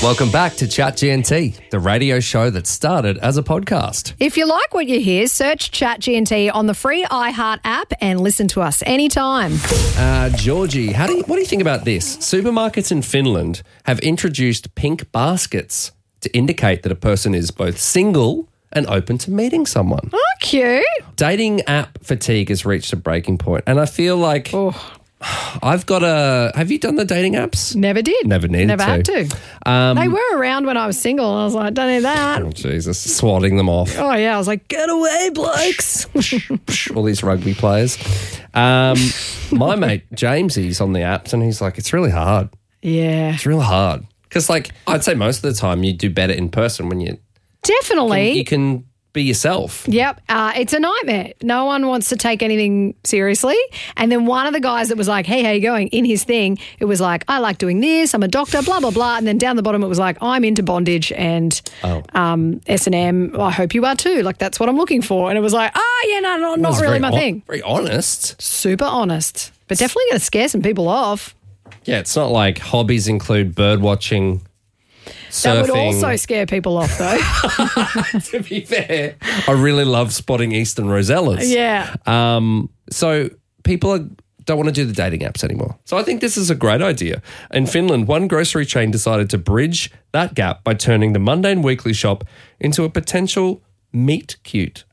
Welcome back to Chat GNT, the radio show that started as a podcast. If you like what you hear, search Chat GNT on the free iHeart app and listen to us anytime. Georgie, what do you think about this? Supermarkets in Finland have introduced pink baskets to indicate that a person is both single and open to meeting someone. Oh, cute. Dating app fatigue has reached a breaking point, and I feel like have you done the dating apps? Never did. Never needed Never had to. They were around when I was single, and I was like, don't need that. Oh, Jesus, swatting them off. Oh, yeah. I was like, get away, blokes. All these rugby players. My mate, Jamesy's on the apps, and he's like, it's really hard. Yeah. It's real hard. Because, I'd say most of the time you do better in person when you can be yourself. Yep. It's a nightmare. No one wants to take anything seriously. And then one of the guys that was like, hey, how you going? In his thing, it was like, I like doing this. I'm a doctor, blah, blah, blah. And then down the bottom, it was like, I'm into bondage and S&M. I hope you are too. Like, that's what I'm looking for. And it was like, not really my thing. Very honest. Super honest. But definitely going to scare some people off. Yeah, it's not like hobbies include bird watching, surfing. That would also scare people off, though. To be fair, I really love spotting eastern rosellas. Yeah. So people don't want to do the dating apps anymore. So I think this is a great idea. In Finland, one grocery chain decided to bridge that gap by turning the mundane weekly shop into a potential meet cute.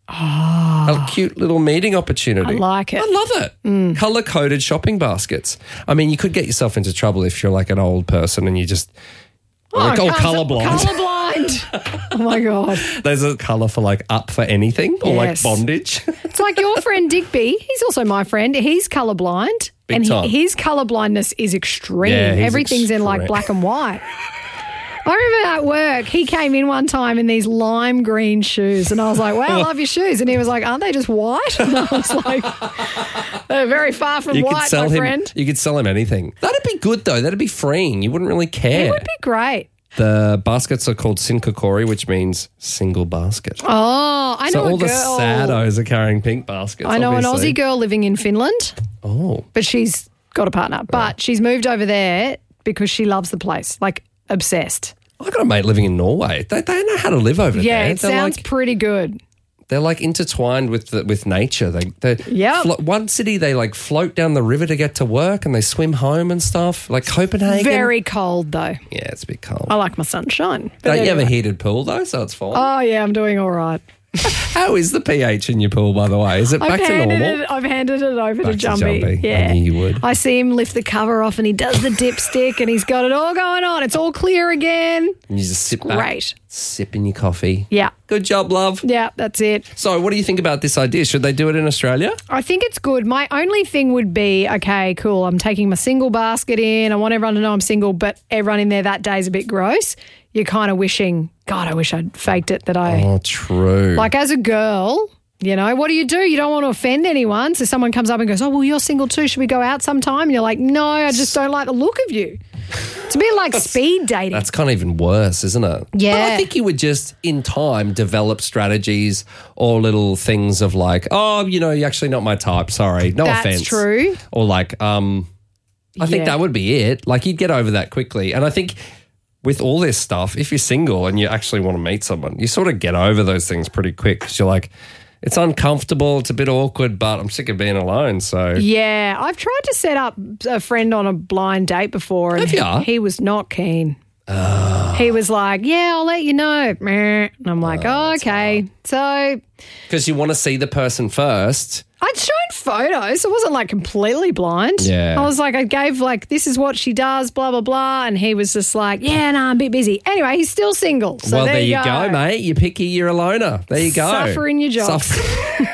A cute little meeting opportunity. I like it. I love it. Colour-coded shopping baskets. I mean, you could get yourself into trouble if you're like an old person and you just... colourblind. Colourblind. Oh, my God. There's a colour for up for anything or Yes. bondage. It's like your friend Digby. He's also my friend. He's colourblind. Big time. His colourblindness is extreme. Yeah, he's Everything's in extreme. black and white. I remember at work, he came in one time in these lime green shoes and I was like, wow, I love your shoes. And he was like, aren't they just white? And I was like, they're very far from white, my friend. You could sell him anything. That'd be good though. That'd be freeing. You wouldn't really care. It would be great. The baskets are called sinkakori, which means single basket. Oh, I know So all a the girl. saddos are carrying pink baskets. I know obviously. an Aussie girl living in Finland, Oh. but she's got a partner. But she's moved over there because she loves the place, obsessed. I got a mate living in Norway. They know how to live over Yeah, there. it sounds pretty good. They're intertwined with nature. Yep. One city they float down the river to get to work and they swim home and stuff. Like Copenhagen. Very cold, though. Yeah, it's a bit cold. I like my sunshine. But Don't you have a anyway. heated pool though, so it's fine. Oh, yeah, I'm doing all right. How is the pH in your pool, by the way? Is it back to normal? I've handed it over to Back to Jumbie. Jumbie. Yeah. I knew you would. I see him lift the cover off and he does the dipstick and he's got it all going on. It's all clear again. And you just sit back, Great. sipping your coffee. Yeah. Good job, love. Yeah, that's it. So what do you think about this idea? Should they do it in Australia? I think it's good. My only thing would be, okay, cool, I'm taking my single basket in. I want everyone to know I'm single, but everyone in there that day is a bit gross. You're kind of wishing, God, I wish I'd faked it that I... Oh, true. As a girl, what do? You don't want to offend anyone. So someone comes up and goes, oh, well, you're single too. Should we go out sometime? And you're like, no, I just don't like the look of you. It's a bit like speed dating. That's kind of even worse, isn't it? Yeah. But I think you would just, in time, develop strategies or little things of you're actually not my type. Sorry. No offense. That's true. Or I think that would be it. You'd get over that quickly. And I think... with all this stuff, if you're single and you actually want to meet someone, you sort of get over those things pretty quick because you're like, it's uncomfortable, it's a bit awkward, but I'm sick of being alone, so... Yeah, I've tried to set up a friend on a blind date before and he was not keen. He was like, yeah, I'll let you know. And I'm like, okay. So... because you want to see the person first... I'd shown photos. It wasn't completely blind. Yeah. I was like, I gave this is what she does, blah, blah, blah. And he was just like, yeah, no, I'm a bit busy. Anyway, he's still single. So well, there you go, mate. You're picky, you're a loner. There you go. Suffer in your job.